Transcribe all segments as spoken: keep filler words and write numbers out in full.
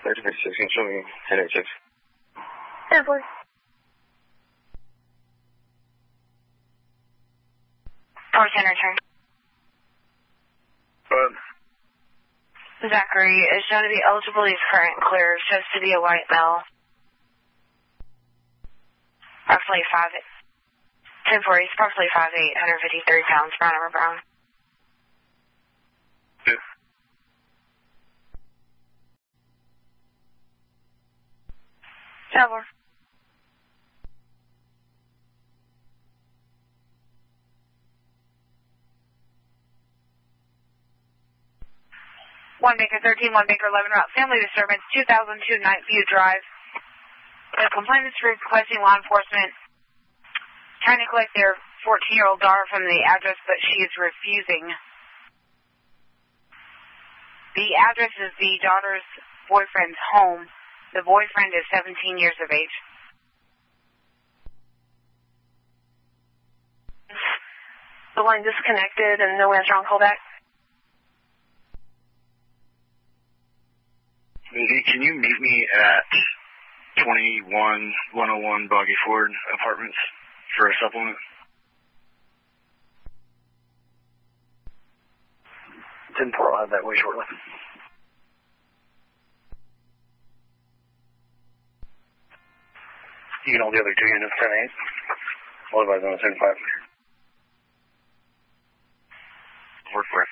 thirty fifty-six, can you show me ten eighty-six? ten four. four ten return. Good. Zachary is shown to be eligible. He's current clear. Shows to be a white male. Approximately five ten four. He's approximately five eight, one hundred fifty-three pounds, brown over brown. Good. Traveler. One Baker thirteen, one Baker eleven, route family disturbance, two thousand two Nightview Drive. The complainant is requesting law enforcement trying to collect their fourteen-year-old daughter from the address, but she is refusing. The address is the daughter's boyfriend's home. The boyfriend is seventeen years of age. The line disconnected and no answer on callback. Can you meet me at twenty-one one oh one Boggy Ford Apartments for a supplement? ten four, I'll have that way shortly. You can hold the other two units, ten eight. Otherwise, on ten five. Work for it.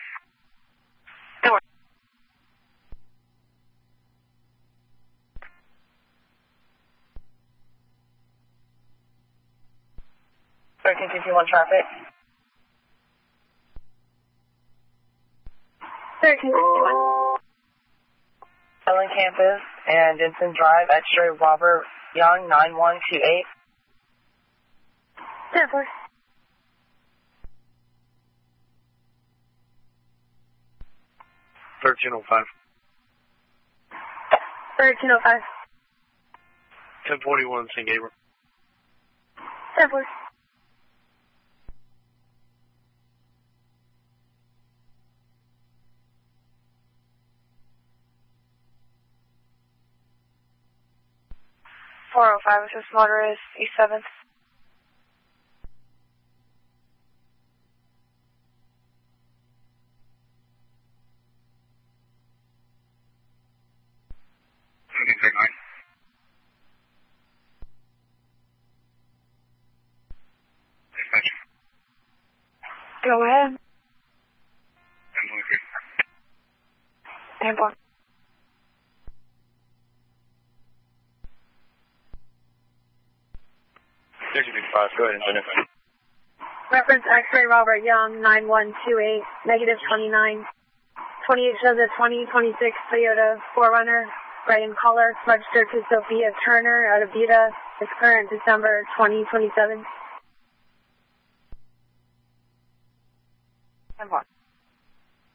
thirteen fifty-one traffic. thirteen fifty-one. Ellen Campus and Vincent Drive, X-ray Robert Young, nine one two eight. ten four. thirteen oh five. thirteen oh five. ten forty-one Saint Gabriel. ten four. four oh five, this is Motorist, East seventh. Okay, take nine. Dispatch. Go ahead. ten twenty-three. ten four. thirty-five, go ahead and send it. Reference X-ray Robert Young, nine one two eight, negative twenty-nine. twenty-eight shows a twenty twenty-six Toyota four runner, gray in color, registered to Sophia Turner out of Buda. Is current December twenty twenty-seven. ten four.